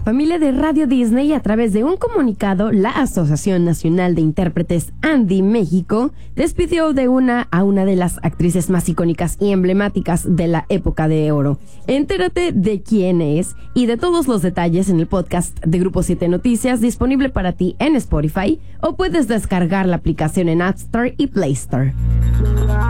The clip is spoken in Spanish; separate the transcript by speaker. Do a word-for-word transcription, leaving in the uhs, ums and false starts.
Speaker 1: familia de Radio Disney, a través de un comunicado, la Asociación Nacional de Intérpretes Andy México despidió de una a una de las actrices más icónicas y emblemáticas de la época de oro. Entérate de quién es y de todos los detalles en el podcast de Grupo siete Noticias, disponible para ti en Spotify, o puedes descargar la aplicación en App Store y Play Store.